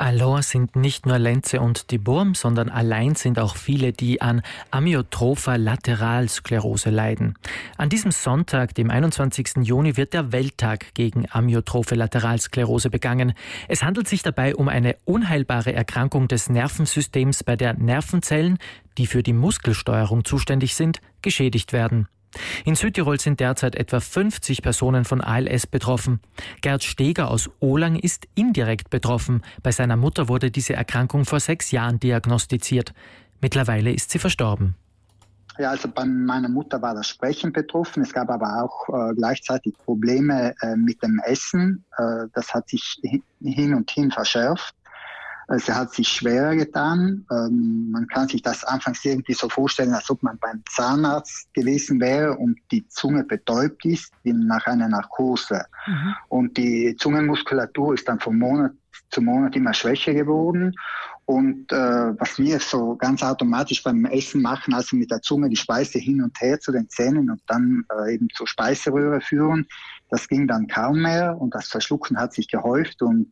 Alors sind nicht nur Lenze und die Burm, sondern allein sind auch viele, die an Amyotropher Lateralsklerose leiden. An diesem Sonntag, dem 21. Juni, wird der Welttag gegen Amyotrophe Lateralsklerose begangen. Es handelt sich dabei um eine unheilbare Erkrankung des Nervensystems, bei der Nervenzellen, die für die Muskelsteuerung zuständig sind, geschädigt werden. In Südtirol sind derzeit etwa 50 Personen von ALS betroffen. Gerd Steger aus Ohlang ist indirekt betroffen. Bei seiner Mutter wurde diese Erkrankung vor 6 Jahren diagnostiziert. Mittlerweile ist sie verstorben. Ja, also bei meiner Mutter war das Sprechen betroffen. Es gab aber auch gleichzeitig Probleme mit dem Essen. Das hat sich hin und hin verschärft. Sie hat sich schwerer getan. Man kann sich das anfangs irgendwie so vorstellen, als ob man beim Zahnarzt gewesen wäre und die Zunge betäubt ist, wie nach einer Narkose. Mhm. Und die Zungenmuskulatur ist dann von Monat zu Monat immer schwächer geworden. Und was wir so ganz automatisch beim Essen machen, also mit der Zunge die Speise hin und her zu den Zähnen und dann eben zur Speiseröhre führen, das ging dann kaum mehr und das Verschlucken hat sich gehäuft und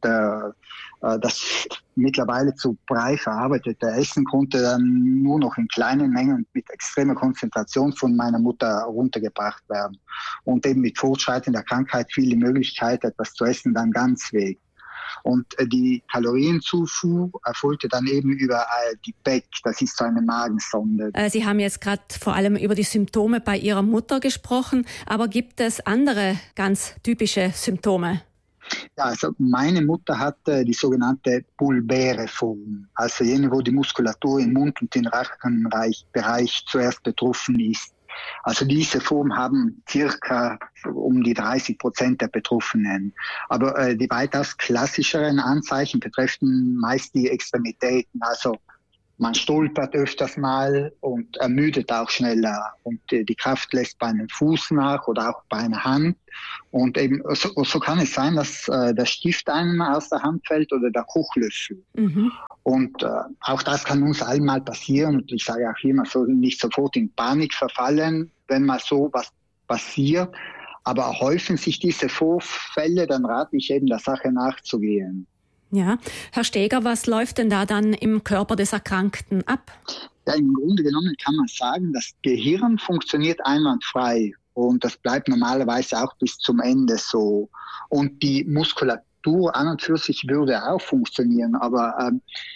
das mittlerweile zu Brei verarbeitete Essen konnte dann nur noch in kleinen Mengen und mit extremer Konzentration von meiner Mutter runtergebracht werden. Und eben mit Fortschreiten der Krankheit fiel die Möglichkeit, etwas zu essen, dann ganz weg. Und die Kalorienzufuhr erfolgte dann eben über die PEC, das ist so eine Magensonde. Sie haben jetzt gerade vor allem über die Symptome bei Ihrer Mutter gesprochen, aber gibt es andere ganz typische Symptome? Ja, also meine Mutter hatte die sogenannte bulbäre Form, also jene, wo die Muskulatur im Mund- und im Rachenbereich zuerst betroffen ist. Also diese Form haben circa um die 30% der Betroffenen. Aber die weitaus klassischeren Anzeichen betreffen meist die Extremitäten. Also man stolpert öfters mal und ermüdet auch schneller. Und die Kraft lässt bei einem Fuß nach oder auch bei einer Hand. Und eben so kann es sein, dass der Stift einem aus der Hand fällt oder der Kochlöffel. Mhm. Und auch das kann uns allen mal passieren. Und ich sage auch immer, so nicht sofort in Panik verfallen, wenn mal so was passiert. Aber häufen sich diese Vorfälle, dann rate ich eben, der Sache nachzugehen. Ja, Herr Steger, was läuft denn da dann im Körper des Erkrankten ab? Ja, im Grunde genommen kann man sagen, das Gehirn funktioniert einwandfrei und das bleibt normalerweise auch bis zum Ende so. Und die Muskulatur an und für sich würde auch funktionieren, aber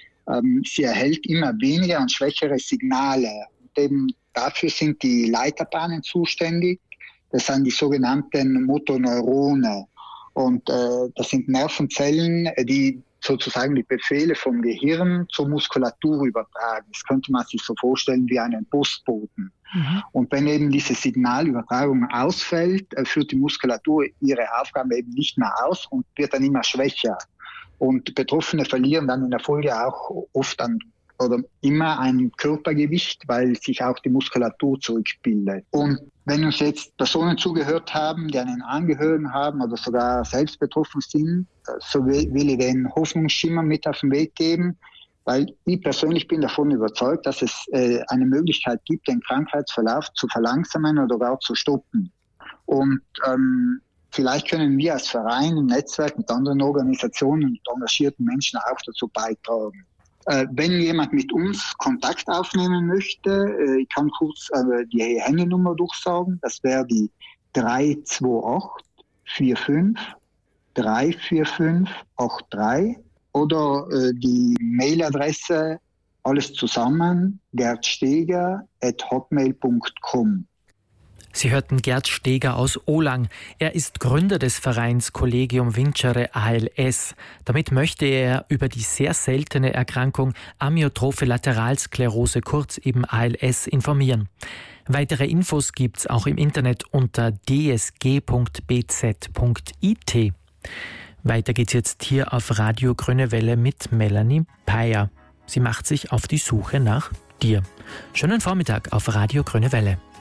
sie erhält immer weniger und schwächere Signale. Und eben dafür sind die Leiterbahnen zuständig. Das sind die sogenannten Motoneurone. Und das sind Nervenzellen, die sozusagen die Befehle vom Gehirn zur Muskulatur übertragen. Das könnte man sich so vorstellen wie einen Postboten. Mhm. Und wenn eben diese Signalübertragung ausfällt, führt die Muskulatur ihre Aufgabe eben nicht mehr aus und wird dann immer schwächer. Und Betroffene verlieren dann in der Folge auch oft oder immer ein Körpergewicht, weil sich auch die Muskulatur zurückbildet. Und wenn uns jetzt Personen zugehört haben, die einen Angehörigen haben oder sogar selbst betroffen sind, so will ich den Hoffnungsschimmer mit auf den Weg geben, weil ich persönlich bin davon überzeugt, dass es eine Möglichkeit gibt, den Krankheitsverlauf zu verlangsamen oder gar zu stoppen. Und vielleicht können wir als Verein im Netzwerk mit anderen Organisationen und engagierten Menschen auch dazu beitragen. Wenn jemand mit uns Kontakt aufnehmen möchte, ich kann kurz die Handynummer durchsagen. Das wäre die 328 45 345 83 oder die Mailadresse alles zusammen gerdsteger@hotmail.com. Sie hörten Gerd Steger aus Ohlang. Er ist Gründer des Vereins Collegium Vincere ALS. Damit möchte er über die sehr seltene Erkrankung Amyotrophe Lateralsklerose, kurz eben ALS, informieren. Weitere Infos gibt's auch im Internet unter dsg.bz.it. Weiter geht's jetzt hier auf Radio Grüne Welle mit Melanie Peyer. Sie macht sich auf die Suche nach dir. Schönen Vormittag auf Radio Grüne Welle.